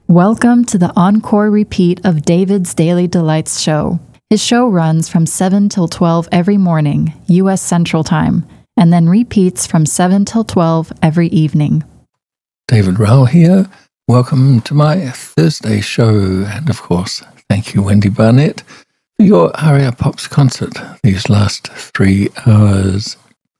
Welcome to the encore repeat of David's Daily Delights show. His show runs from 7 till 12 every morning, U.S. Central Time, and then repeats from 7 till 12 every evening. David Rowell here. Welcome to my Thursday show. And of course, thank you, Wendy Barnett, for your Aria Pops concert these last 3 hours.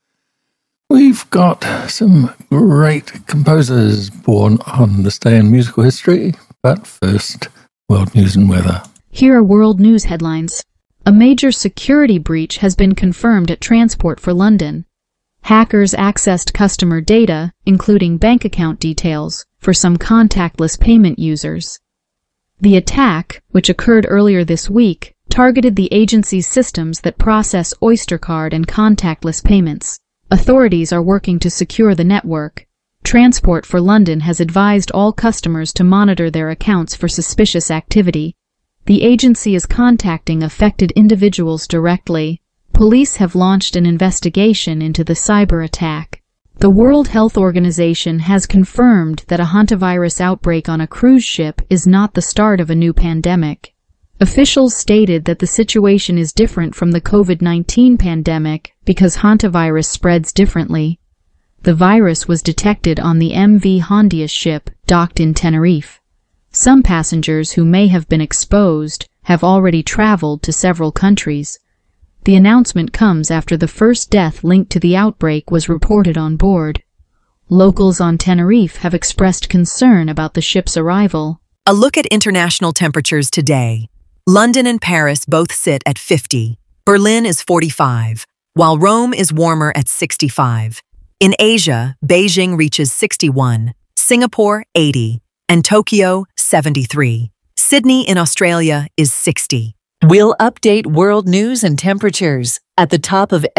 We've got some great composers born on this day in musical history, but first, world news and weather. Here are world news headlines. A major security breach has been confirmed at Transport for London. Hackers accessed customer data, including bank account details, for some contactless payment users. The attack, which occurred earlier this week, targeted the agency's systems that process Oyster card and contactless payments. Authorities are working to secure the network. Transport for London has advised all customers to monitor their accounts for suspicious activity. The agency is contacting affected individuals directly. Police have launched an investigation into the cyber attack. The World Health Organization has confirmed that a hantavirus outbreak on a cruise ship is not the start of a new pandemic. Officials stated that the situation is different from the COVID-19 pandemic because hantavirus spreads differently. The virus was detected on the MV Hondius ship docked in Tenerife. Some passengers who may have been exposed have already traveled to several countries. The announcement comes after the first death linked to the outbreak was reported on board. Locals on Tenerife have expressed concern about the ship's arrival. A look at international temperatures today. London and Paris both sit at 50. Berlin is 45, while Rome is warmer at 65. In Asia, Beijing reaches 61, Singapore 80, and Tokyo 73. Sydney in Australia is 60. We'll update world news and temperatures at the top of